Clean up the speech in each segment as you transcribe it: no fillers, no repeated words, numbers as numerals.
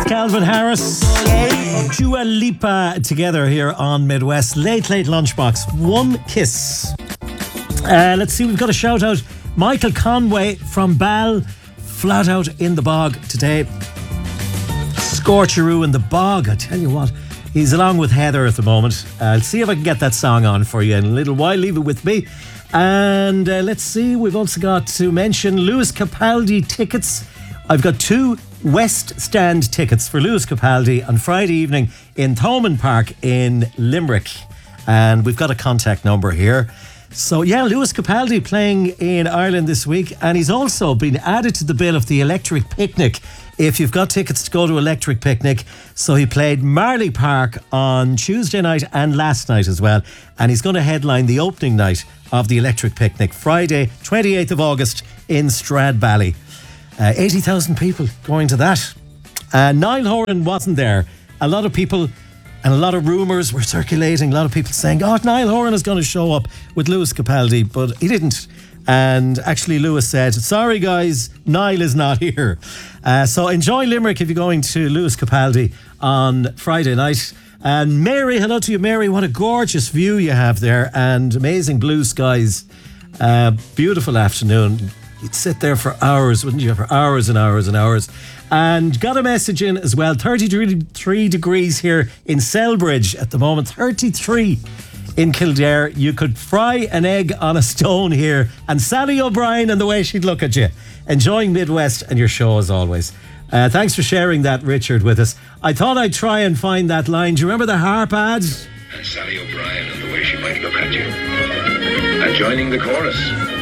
Calvin Harris, Dua Lipa together here on Midwest. Late Lunchbox. One Kiss. Let's see, we've got a shout out. Michael Conway from Bal, flat out in the bog today. Scorcheroo in the bog, I tell you what. He's along with Heather at the moment. I'll see if I can get that song on for you in a little while. Leave it with me. And let's see, we've also got to mention Lewis Capaldi tickets. I've got 2 West Stand tickets for Lewis Capaldi on Friday evening in Thomond Park in Limerick. And we've got a contact number here. So yeah, Lewis Capaldi playing in Ireland this week, and he's also been added to the bill of the Electric Picnic if you've got tickets to go to Electric Picnic. So he played Marley Park on Tuesday night and last night as well, and he's going to headline the opening night of the Electric Picnic Friday 28th of August in Stradbally. 80,000 people going to that. Niall Horan wasn't there. A lot of people and a lot of rumours were circulating. A lot of people saying, oh, Niall Horan is going to show up with Lewis Capaldi, but he didn't. And actually Lewis said, sorry guys, Niall is not here. So enjoy Limerick if you're going to Lewis Capaldi on Friday night. And Mary, hello to you, Mary. What a gorgeous view you have there, and amazing blue skies. Beautiful afternoon. You'd sit there for hours, wouldn't you? For hours and hours and hours. And got a message in as well. 33 degrees here in Selbridge at the moment. 33 in Kildare. You could fry an egg on a stone here. And Sally O'Brien and the way she'd look at you. Enjoying Midwest and your show as always. Thanks for sharing that, Richard, with us. I thought I'd try and find that line. Do you remember the harp ad? And Sally O'Brien and the way she might look at you. And joining the chorus.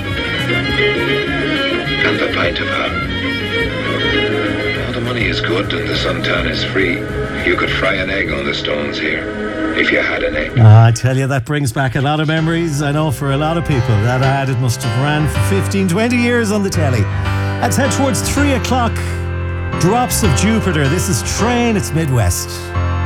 And the pint of ham. Oh, the money is good and the suntan is free. You could fry an egg on the stones here, if you had an egg. I tell you, that brings back a lot of memories. I know for a lot of people. That ad, it must have ran for 15, 20 years on the telly. Let's head towards 3 o'clock. Drops of Jupiter. This is Train, it's Midwest.